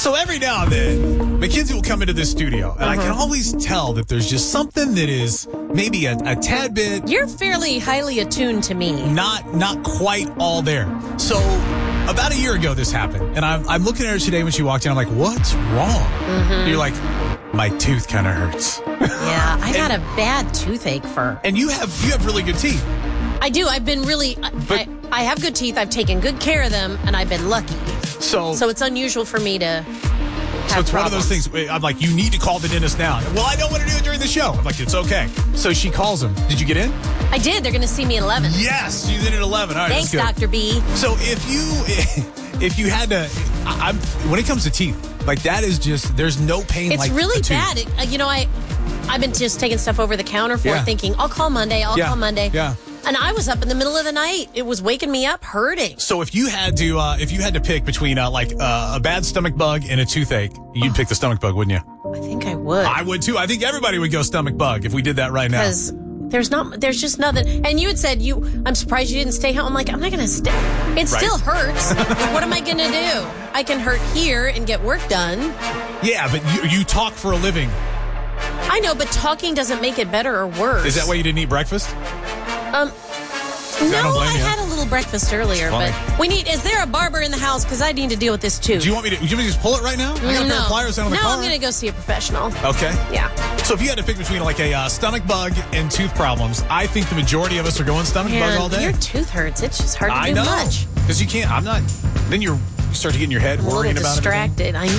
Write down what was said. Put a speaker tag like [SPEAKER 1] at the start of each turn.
[SPEAKER 1] So every now and then, Mackenzie will come into this studio, and I can always tell that there's just something that is maybe a tad bit...
[SPEAKER 2] You're fairly highly attuned to me.
[SPEAKER 1] Not quite all there. So about a year ago this happened, and I'm looking at her today when she walked in. I'm like, what's wrong? And you're like, my tooth kind of hurts.
[SPEAKER 2] Yeah, I got a bad toothache for...
[SPEAKER 1] And you have really good teeth.
[SPEAKER 2] I do. I've been really... I have good teeth. I've taken good care of them, and I've been lucky. So it's unusual for me to have
[SPEAKER 1] So it's
[SPEAKER 2] problems.
[SPEAKER 1] one of those things. I'm like, you need to call the dentist now. Well, I don't want to do it during the show. I'm like, it's okay. So she calls him. Did you get in?
[SPEAKER 2] I did. They're going to see me at 11.
[SPEAKER 1] Yes, she's in at 11. All right,
[SPEAKER 2] Thanks,
[SPEAKER 1] that's good.
[SPEAKER 2] Dr. B.
[SPEAKER 1] So if you had to, when it comes to teeth, like that is just, there's no pain
[SPEAKER 2] It's
[SPEAKER 1] like
[SPEAKER 2] really
[SPEAKER 1] a tooth.
[SPEAKER 2] bad. I've been just taking stuff over the counter for thinking, I'll call Monday. Call Monday.
[SPEAKER 1] Yeah.
[SPEAKER 2] And I was up in the middle of the night. It was waking me up hurting.
[SPEAKER 1] So if you had to pick between a bad stomach bug and a toothache, you'd pick the stomach bug, wouldn't you?
[SPEAKER 2] I think I would.
[SPEAKER 1] I would too. I think everybody would go stomach bug if we did that right now.
[SPEAKER 2] Because there's just nothing. And you had said I'm surprised you didn't stay home. I'm like, I'm not going to stay. It still hurts. What am I going to do? I can hurt here and get work done.
[SPEAKER 1] Yeah, but you talk for a living.
[SPEAKER 2] I know, but talking doesn't make it better or worse.
[SPEAKER 1] Is that why you didn't eat breakfast?
[SPEAKER 2] No, I had a little breakfast earlier,
[SPEAKER 1] Funny.
[SPEAKER 2] but is there a barber in the house? Because I need to deal with this too.
[SPEAKER 1] Do you want me to just pull it right now? I got a pair of pliers down in the car.
[SPEAKER 2] I'm going to go see a professional.
[SPEAKER 1] Okay.
[SPEAKER 2] Yeah.
[SPEAKER 1] So if you had to pick between like a stomach bug and tooth problems, I think the majority of us are going stomach bug all day.
[SPEAKER 2] Your tooth hurts. It's just hard to do much.
[SPEAKER 1] Because you can't, then you start to get in your head
[SPEAKER 2] I'm
[SPEAKER 1] worrying
[SPEAKER 2] a little
[SPEAKER 1] about it.
[SPEAKER 2] distracted. I